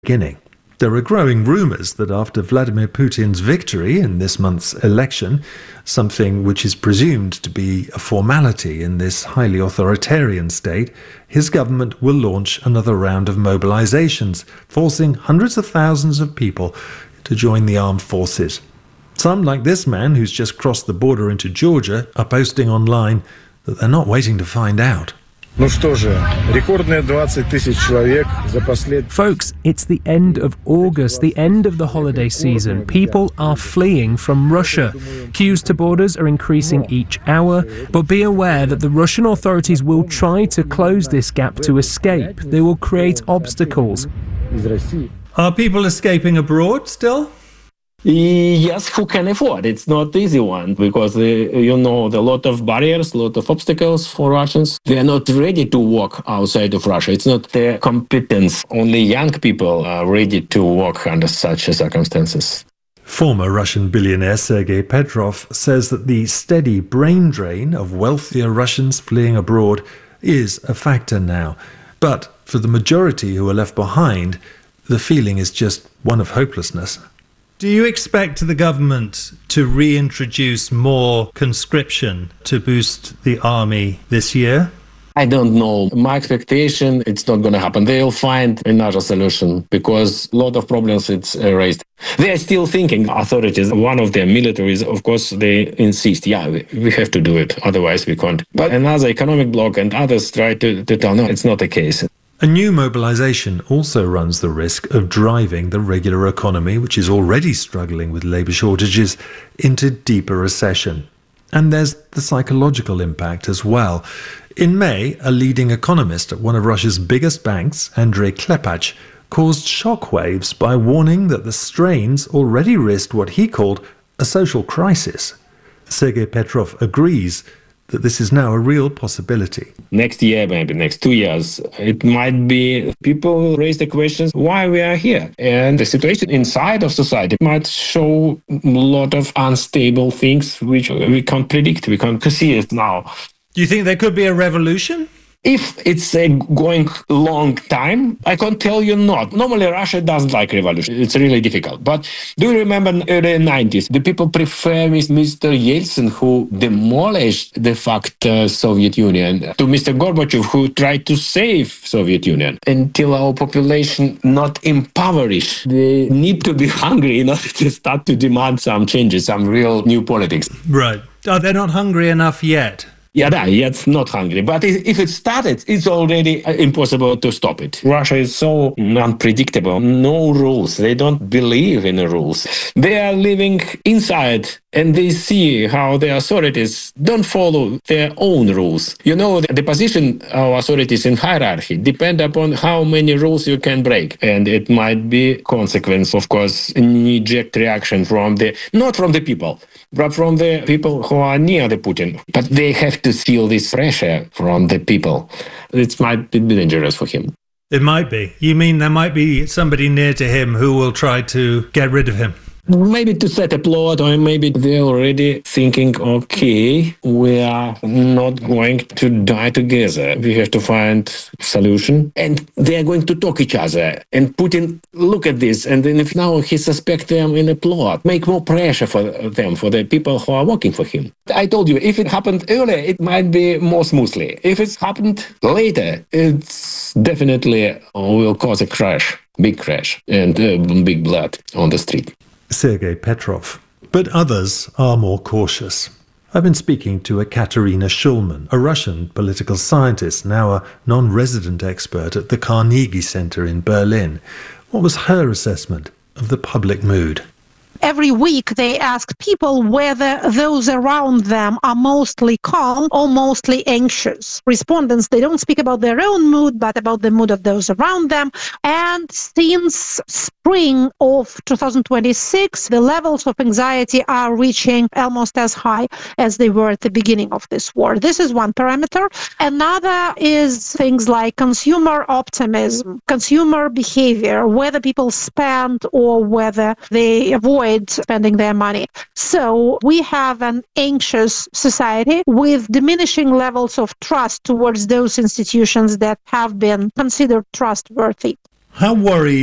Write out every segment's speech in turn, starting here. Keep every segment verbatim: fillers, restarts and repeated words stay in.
beginning. There are growing rumours that after Vladimir Putin's victory in this month's election, something which is presumed to be a formality in this highly authoritarian state, his government will launch another round of mobilisations, forcing hundreds of thousands of people to join the armed forces. Some, like this man who's just crossed the border into Georgia, are posting online that they're not waiting to find out. Folks, it's the end of August, the end of the holiday season. People are fleeing from Russia. Queues to borders are increasing each hour, but be aware that the Russian authorities will try to close this gap to escape. They will create obstacles. Are people escaping abroad still? Yes, who can afford? It's not easy one because, uh, you know, there are a lot of barriers, a lot of obstacles for Russians. They are not ready to walk outside of Russia. It's not their competence. Only young people are ready to walk under such circumstances. Former Russian billionaire Sergei Petrov says that the steady brain drain of wealthier Russians fleeing abroad is a factor now. But for the majority who are left behind, the feeling is just one of hopelessness. Do you expect the government to reintroduce more conscription to boost the army this year? I don't know. My expectation, it's not going to happen. They'll find another solution because a lot of problems it's raised. They are still thinking, authorities, one of their militaries, of course, they insist, yeah, we, we have to do it, otherwise we can't. But another economic bloc and others try to, to tell, no, it's not the case. A new mobilisation also runs the risk of driving the regular economy, which is already struggling with labour shortages, into deeper recession. And there's the psychological impact as well. In May, a leading economist at one of Russia's biggest banks, Andrei Klepach, caused shockwaves by warning that the strains already risked what he called a social crisis. Sergei Petrov agrees that this is now a real possibility. Next year, maybe next two years, it might be people raise the questions why we are here. And the situation inside of society might show a lot of unstable things which we can't predict, we can't see it now. Do you think there could be a revolution? If it's a going long time, I can't tell you not. Normally, Russia doesn't like revolution. It's really difficult. But do you remember in the early nineties, the people prefer Mister Yeltsin, who demolished de facto Soviet Union, to Mister Gorbachev, who tried to save Soviet Union. Until our population not impoverished, they need to be hungry in order to start to demand some changes, some real new politics. Right. Are they not hungry enough yet? Yeah, that, yeah, it's not hungry. But if it started, it's already impossible to stop it. Russia is so unpredictable. No rules. They don't believe in the rules. They are living inside and they see how the authorities don't follow their own rules. You know, the position of authorities in hierarchy depend upon how many rules you can break. And it might be consequence, of course, knee-jerk reaction from the, not from the people, but from the people who are near the Putin. But they have to feel this pressure from the people. It might be dangerous for him. It might be. You mean there might be somebody near to him who will try to get rid of him? Maybe to set a plot, or maybe they're already thinking, okay, we are not going to die together. We have to find a solution. And they are going to talk each other. And Putin, look at this. And then if now he suspects them in a plot, make more pressure for them, for the people who are working for him. I told you, if it happened earlier, it might be more smoothly. If it's happened later, it's definitely will cause a crash, big crash, and uh, big blood on the street. Sergei Petrov. But others are more cautious. I've been speaking to Ekaterina Shulman, a Russian political scientist, now a non-resident expert at the Carnegie Center in Berlin. What was her assessment of the public mood? Every week they ask people whether those around them are mostly calm or mostly anxious. Respondents, they don't speak about their own mood, but about the mood of those around them. And since spring of two thousand twenty-six, the levels of anxiety are reaching almost as high as they were at the beginning of this war. This is one parameter. Another is things like consumer optimism, consumer behavior, whether people spend or whether they avoid spending their money. So we have an anxious society with diminishing levels of trust towards those institutions that have been considered trustworthy. How worried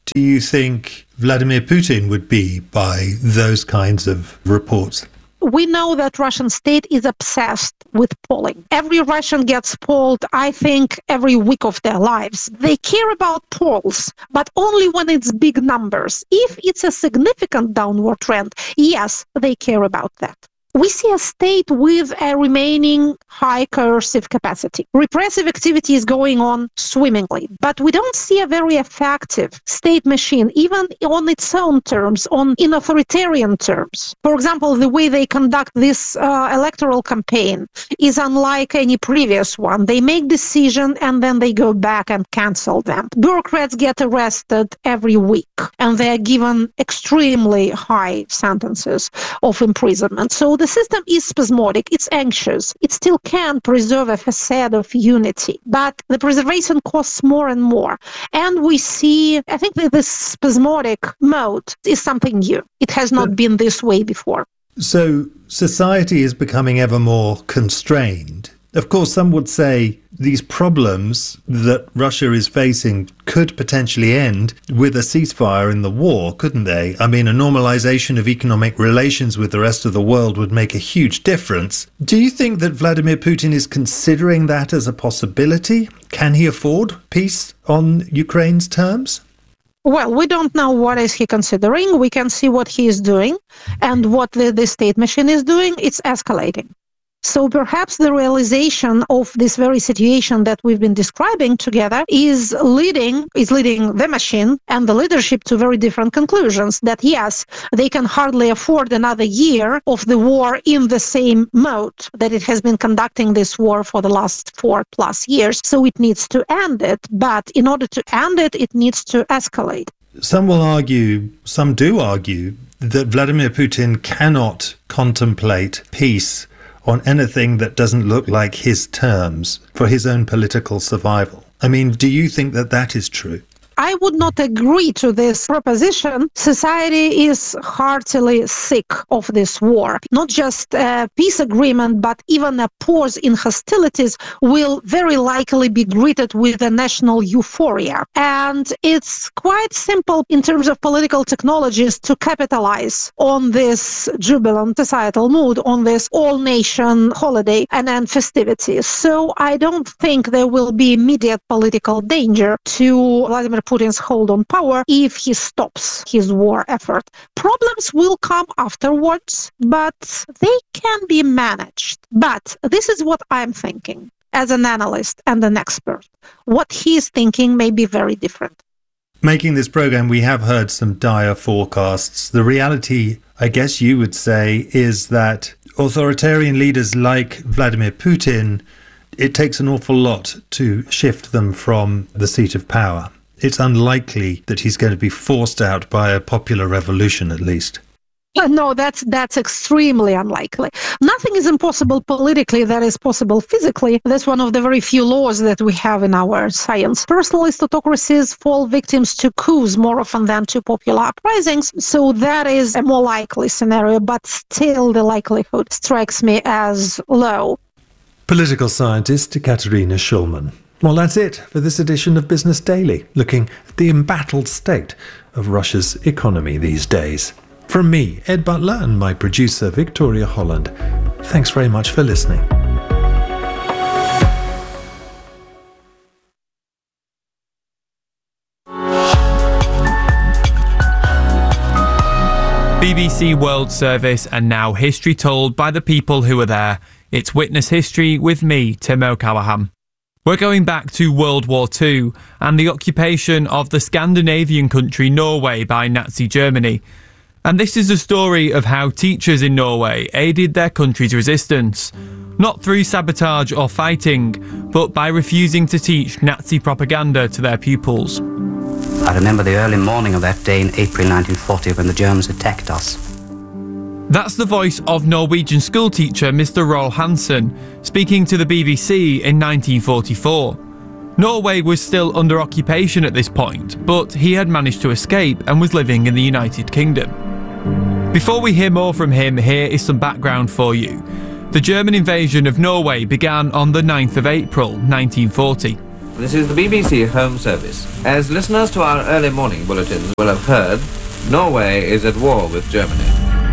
do you think Vladimir Putin would be by those kinds of reports? We know that Russian state is obsessed with polling. Every Russian gets polled, I think, every week of their lives. They care about polls, but only when it's big numbers. If it's a significant downward trend, yes, they care about that. We see a state with a remaining high coercive capacity. Repressive activity is going on swimmingly, but we don't see a very effective state machine, even on its own terms, on in authoritarian terms. For example, the way they conduct this uh, electoral campaign is unlike any previous one. They make decisions and then they go back and cancel them. Bureaucrats get arrested every week and they are given extremely high sentences of imprisonment. So the system is spasmodic, it's anxious, it still can preserve a facade of unity, but the preservation costs more and more. And we see, I think that this spasmodic mode is something new. It has not so, been this way before. So society is becoming ever more constrained. Of course, some would say these problems that Russia is facing could potentially end with a ceasefire in the war, couldn't they? I mean, a normalization of economic relations with the rest of the world would make a huge difference. Do you think that Vladimir Putin is considering that as a possibility? Can he afford peace on Ukraine's terms? Well, we don't know what is he considering. We can see what he is doing and what the, the state machine is doing. It's escalating. So perhaps the realization of this very situation that we've been describing together is leading is leading the machine and the leadership to very different conclusions. That yes, they can hardly afford another year of the war in the same mode that it has been conducting this war for the last four plus years. So it needs to end it. But in order to end it, it needs to escalate. Some will argue, some do argue, that Vladimir Putin cannot contemplate peace on anything that doesn't look like his terms for his own political survival. I mean, do you think that that is true? I would not agree to this proposition. Society is heartily sick of this war. Not just a peace agreement, but even a pause in hostilities will very likely be greeted with a national euphoria. And it's quite simple in terms of political technologies to capitalize on this jubilant societal mood, on this all-nation holiday and then festivities. So I don't think there will be immediate political danger to Vladimir Putin's hold on power if he stops his war effort. Problems will come afterwards, but they can be managed. But this is what I'm thinking as an analyst and an expert. What he's thinking may be very different. Making this program, we have heard some dire forecasts. The reality, I guess you would say, is that authoritarian leaders like Vladimir Putin, it takes an awful lot to shift them from the seat of power. It's unlikely that he's going to be forced out by a popular revolution, at least. No, that's that's extremely unlikely. Nothing is impossible politically that is possible physically. That's one of the very few laws that we have in our science. Personalist autocracies fall victims to coups more often than to popular uprisings, so that is a more likely scenario, but still the likelihood strikes me as low. Political scientist Katerina Schulman. Well, that's it for this edition of Business Daily, looking at the embattled state of Russia's economy these days. From me, Ed Butler, and my producer, Victoria Holland, thanks very much for listening. B B C World Service, and now history told by the people who were there. It's Witness History with me, Tim O'Callaghan. We're going back to World War Two and the occupation of the Scandinavian country Norway by Nazi Germany. And this is the story of how teachers in Norway aided their country's resistance. Not through sabotage or fighting, but by refusing to teach Nazi propaganda to their pupils. I remember the early morning of that day in April nineteen forty when the Germans attacked us. That's the voice of Norwegian schoolteacher Mister Roald Hansen, speaking to the B B C in nineteen forty-four. Norway was still under occupation at this point, but he had managed to escape and was living in the United Kingdom. Before we hear more from him, here is some background for you. The German invasion of Norway began on the ninth of April nineteen forty. This is the B B C Home Service. As listeners to our early morning bulletins will have heard, Norway is at war with Germany.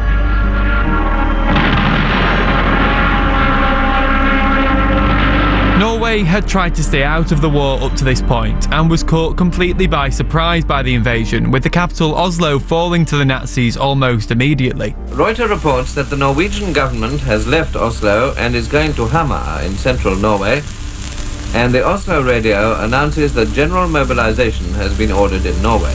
Norway had tried to stay out of the war up to this point and was caught completely by surprise by the invasion, with the capital Oslo falling to the Nazis almost immediately. Reuters reports that the Norwegian government has left Oslo and is going to Hamar in central Norway, and the Oslo radio announces that general mobilization has been ordered in Norway.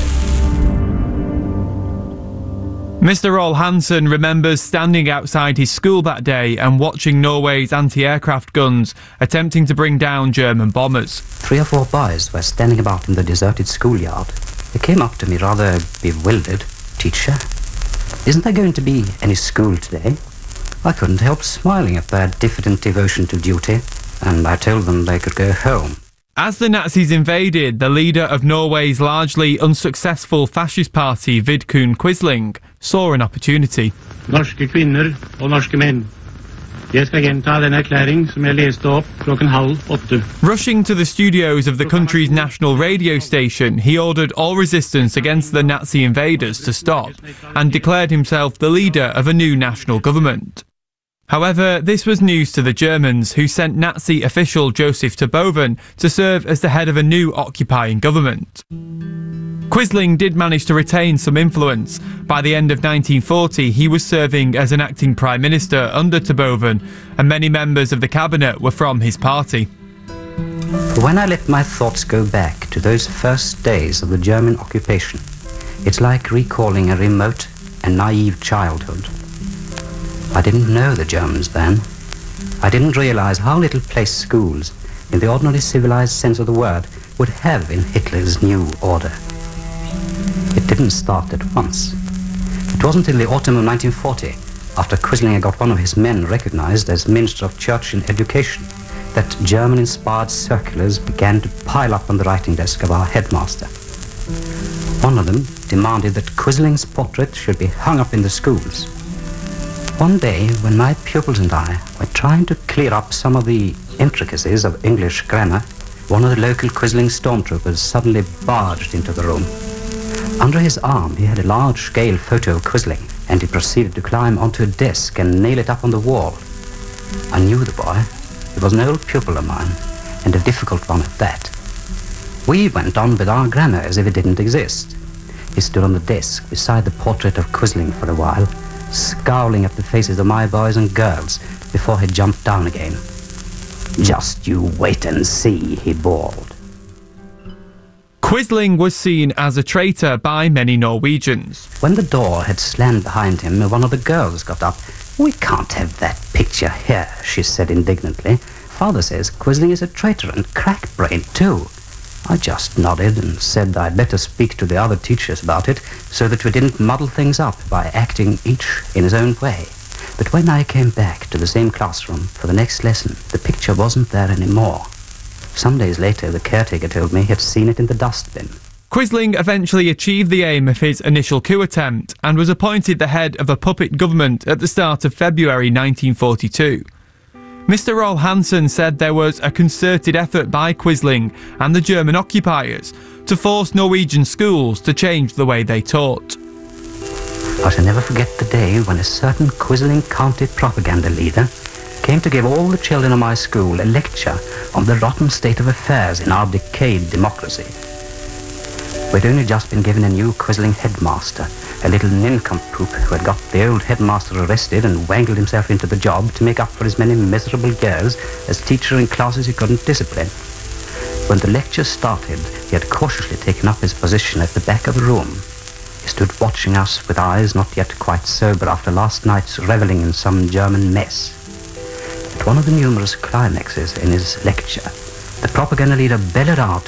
Mister Roald Hansen remembers standing outside his school that day and watching Norway's anti-aircraft guns attempting to bring down German bombers. Three or four boys were standing about in the deserted schoolyard. They came up to me rather bewildered. "Teacher, isn't there going to be any school today?" I couldn't help smiling at their diffident devotion to duty, and I told them they could go home. As the Nazis invaded, the leader of Norway's largely unsuccessful fascist party, Vidkun Quisling, saw an opportunity. Norske kvinner og norske menn. Jeg skal gjenta den erklæring som jeg leste opp klokken halv åtte. Rushing to the studios of the country's national radio station, he ordered all resistance against the Nazi invaders to stop and declared himself the leader of a new national government. However, this was news to the Germans, who sent Nazi official Joseph Terboven to serve as the head of a new occupying government. Quisling did manage to retain some influence. By the end of nineteen forty, he was serving as an acting prime minister under Terboven, and many members of the cabinet were from his party. When I let my thoughts go back to those first days of the German occupation, it's like recalling a remote and naive childhood. I didn't know the Germans then. I didn't realize how little place schools, in the ordinary civilized sense of the word, would have in Hitler's new order. It didn't start at once. It wasn't until the autumn of nineteen forty, after Quisling got one of his men recognized as Minister of Church and Education, that German-inspired circulars began to pile up on the writing desk of our headmaster. One of them demanded that Quisling's portrait should be hung up in the schools. One day, when my pupils and I were trying to clear up some of the intricacies of English grammar, one of the local Quisling stormtroopers suddenly barged into the room. Under his arm, he had a large-scale photo of Quisling, and he proceeded to climb onto a desk and nail it up on the wall. I knew the boy. He was an old pupil of mine, and a difficult one at that. We went on with our grammar as if it didn't exist. He stood on the desk beside the portrait of Quisling for a while, scowling at the faces of my boys and girls before he jumped down again. "Just you wait and see," he bawled. Quisling was seen as a traitor by many Norwegians. When the door had slammed behind him, one of the girls got up. "We can't have that picture here," she said indignantly. "Father says Quisling is a traitor and crack-brained too." I just nodded and said I'd better speak to the other teachers about it so that we didn't muddle things up by acting each in his own way. But when I came back to the same classroom for the next lesson, the picture wasn't there anymore. Some days later, the caretaker told me he had seen it in the dustbin. Quisling eventually achieved the aim of his initial coup attempt and was appointed the head of a puppet government at the start of February nineteen forty-two. Mister Roald Hansen said there was a concerted effort by Quisling and the German occupiers to force Norwegian schools to change the way they taught. I shall never forget the day when a certain Quisling County propaganda leader came to give all the children of my school a lecture on the rotten state of affairs in our decayed democracy. We'd only just been given a new Quisling headmaster, a little nincompoop who had got the old headmaster arrested and wangled himself into the job to make up for his many miserable years as teacher in classes he couldn't discipline. When the lecture started, he had cautiously taken up his position at the back of the room. He stood watching us with eyes not yet quite sober after last night's revelling in some German mess. At one of the numerous climaxes in his lecture, the propaganda leader bellowed out